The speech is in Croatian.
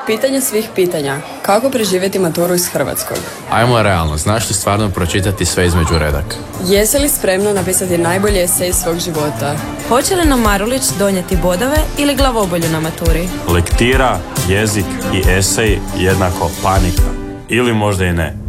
Pitanje svih pitanja. Kako preživjeti maturu iz hrvatskog? Ajmo realno, znaš li stvarno pročitati sve između redaka? Jesi li spremna napisati najbolji esej svog života? Hoće li nam Marulić donijeti bodove ili glavobolju na maturi? Lektira, jezik i esej jednako panika. Ili možda i ne.